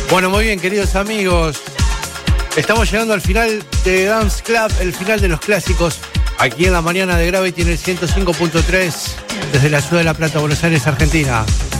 Bueno, muy bien, queridos amigos. Estamos llegando al final de Dance Club, el final de los clásicos, aquí en la mañana de Gravity en el 105.3, desde la ciudad de La Plata, Buenos Aires, Argentina.